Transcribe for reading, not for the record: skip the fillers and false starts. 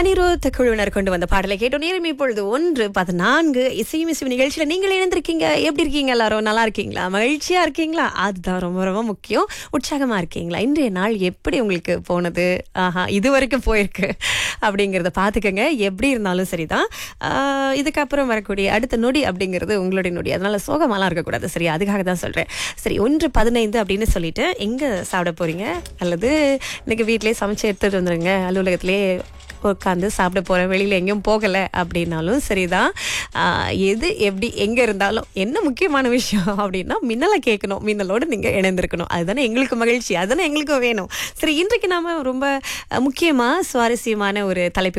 அனிருத் குழுவினர் கொண்டு வந்த பாடலை கேட்டோம். நேரம் இப்பொழுது 1:14. இசையும் இசையும் நிகழ்ச்சியில நீங்கள் இணைந்திருக்கீங்க. எப்படி இருக்கீங்க? எல்லாரும் நல்லா இருக்கீங்களா? மகிழ்ச்சியா இருக்கீங்களா? அதுதான் ரொம்ப ரொம்ப முக்கியம். உற்சாகமா இருக்கீங்களா? இன்றைய நாள் எப்படி உங்களுக்கு போனது? இது வரைக்கும் போயிருக்கு அப்படிங்கறத பாத்துக்கங்க. எப்படி இருந்தாலும் சரிதான். இதுக்கப்புறம் வரக்கூடிய அடுத்த நொடி அப்படிங்கிறது உங்களுடைய நொடி. அதனால சோகமாலாம் இருக்கக்கூடாது. சரி, அதுக்காக தான் சொல்றேன். சரி, 1:15 அப்படின்னு சொல்லிட்டு எங்க சாப்பிட போறீங்க? அல்லது இன்னைக்கு வீட்லயே சமைச்சு எடுத்துட்டு வந்துருங்க, அலுவலகத்திலேயே உட்காந்து சாப்பிட போறேன், வெளியில எங்கேயும் போகல அப்படின்னாலும் சரிதான். எது எப்படி எங்க இருந்தாலும் என்ன முக்கியமான விஷயம் அப்படின்னா மின்னலை கேட்கணும், மின்னலோடு நீங்க இணைந்திருக்கணும். அதுதானே எங்களுக்கு மகிழ்ச்சி, அதுதானே எங்களுக்கும் வேணும். சரி, இன்றைக்கு நாம ரொம்ப முக்கியமா சுவாரஸ்யமான ஒரு தலைப்பு